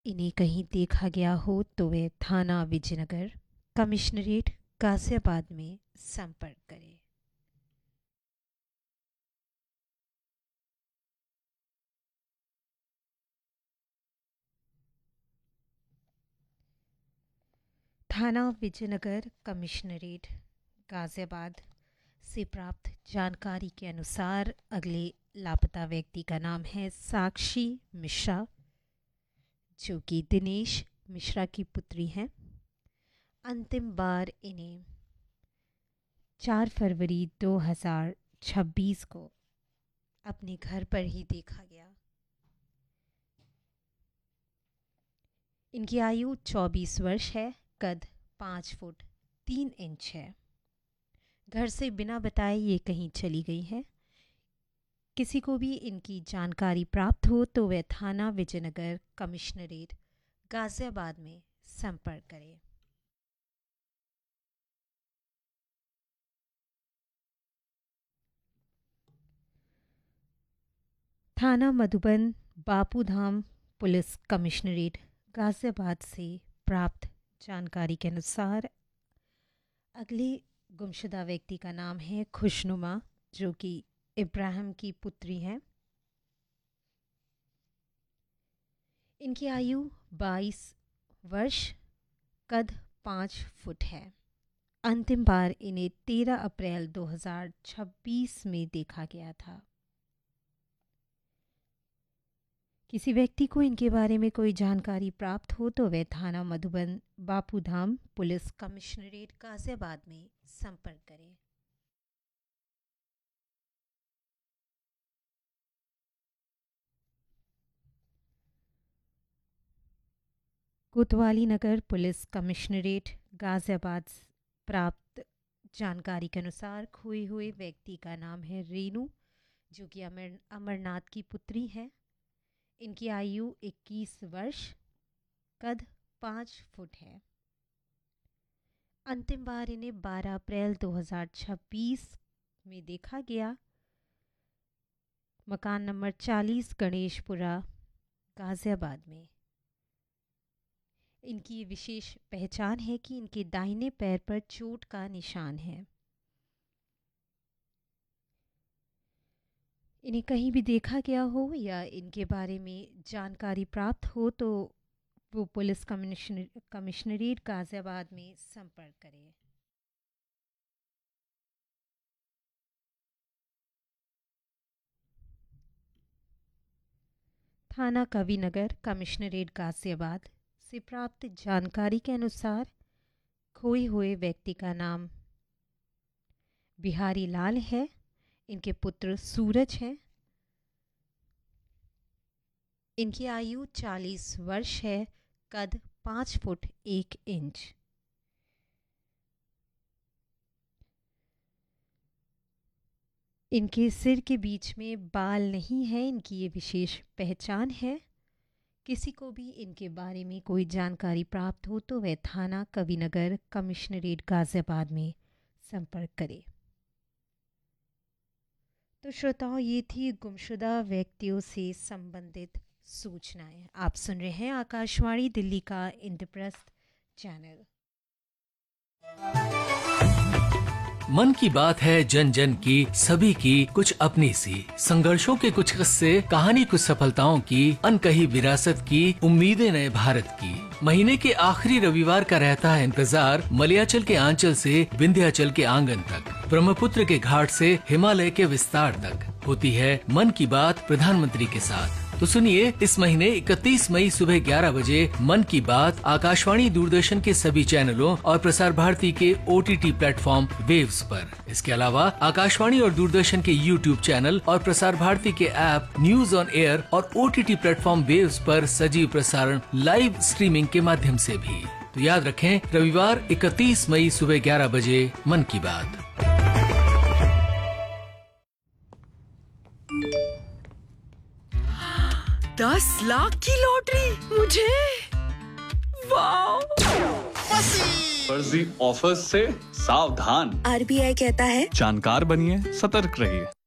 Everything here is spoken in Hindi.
इन्हें कहीं देखा गया हो तो वे थाना विजयनगर कमिश्नरेट गाजियाबाद में संपर्क करें। थाना विजयनगर कमिश्नरेट गाजियाबाद से प्राप्त जानकारी के अनुसार अगले लापता व्यक्ति का नाम है साक्षी मिश्रा, जो कि दिनेश मिश्रा की पुत्री हैं। अंतिम बार इन्हें 4 फरवरी 2026 को अपने घर पर ही देखा गया। इनकी आयु 24 वर्ष है, कद 5 फुट 3 इंच है। घर से बिना बताए ये कहीं चली गई है। किसी को भी इनकी जानकारी प्राप्त हो तो वह थाना विजयनगर कमिश्नरेट गाजियाबाद में संपर्क करें। थाना मधुबन बापूधाम पुलिस कमिश्नरेट गाजियाबाद से प्राप्त जानकारी के अनुसार अगले गुमशुदा व्यक्ति का नाम है खुशनुमा, जो कि इब्राहिम की पुत्री हैं। इनकी आयु 22 वर्ष, कद 5 फुट है। अंतिम बार इन्हें 13 अप्रैल 2026 में देखा गया था। किसी व्यक्ति को इनके बारे में कोई जानकारी प्राप्त हो तो वह थाना मधुबन बापूधाम पुलिस कमिश्नरेट गाजियाबाद में संपर्क करें। कोतवाली नगर पुलिस कमिश्नरेट गाजियाबाद प्राप्त जानकारी के अनुसार खोए हुए व्यक्ति का नाम है रेनू, जो कि अमरनाथ की पुत्री है। इनकी आयु 21 वर्ष, कद 5 फुट है। अंतिम बार इन्हें 12 अप्रैल 2026 में देखा गया। मकान नंबर 40 गणेशपुरा गाजियाबाद में। इनकी विशेष पहचान है कि इनके दाहिने पैर पर चोट का निशान है। इन्हें कहीं भी देखा गया हो या इनके बारे में जानकारी प्राप्त हो तो वो पुलिस कमिश्नरेट गाजियाबाद में संपर्क करें। थाना कविनगर कमिश्नरेट गाजियाबाद से प्राप्त जानकारी के अनुसार खोए हुए व्यक्ति का नाम बिहारी लाल है। इनके पुत्र सूरज हैं। इनकी आयु 40 वर्ष है, कद 5 फुट 1 इंच। इनके सिर के बीच में बाल नहीं है, इनकी ये विशेष पहचान है। किसी को भी इनके बारे में कोई जानकारी प्राप्त हो तो वह थाना कविनगर कमिश्नरेट गाजियाबाद में संपर्क करे। तो श्रोताओं, ये थी गुमशुदा व्यक्तियों से संबंधित सूचनाएं। आप सुन रहे हैं आकाशवाणी दिल्ली का इंद्रप्रस्थ चैनल। मन की बात है जन जन की, सभी की कुछ अपनी सी, संघर्षों के कुछ किस्से, कहानी कुछ सफलताओं की, अनकही विरासत की, उम्मीदें नए भारत की। महीने के आखिरी रविवार का रहता है इंतजार, मलयाचल के आंचल से विंध्याचल के आंगन तक, ब्रह्मपुत्र के घाट से हिमालय के विस्तार तक होती है मन की बात प्रधानमंत्री के साथ। तो सुनिए, इस महीने 31 मई सुबह 11 बजे मन की बात आकाशवाणी दूरदर्शन के सभी चैनलों और प्रसार भारती के OTT प्लेटफॉर्म वेव्स पर। इसके अलावा आकाशवाणी और दूरदर्शन के YouTube चैनल और प्रसार भारती के ऐप न्यूज ऑन एयर और OTT प्लेटफॉर्म वेव्स पर सजीव प्रसारण लाइव स्ट्रीमिंग के माध्यम से भी। तो याद रखें, रविवार 31 मई सुबह 11 बजे मन की बात। ₹10 लाख की लॉटरी मुझे, वाह! फर्जी ऑफर्स से सावधान। RBI कहता है, जानकार बनिए, सतर्क रहिए।